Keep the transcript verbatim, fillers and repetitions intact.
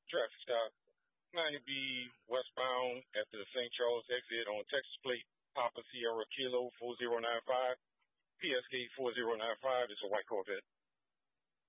Traffic stop. ninety B westbound at the Saint Charles exit on Texas plate. Papa Sierra Kilo four zero nine five. P S K four zero nine five is a white Corvette.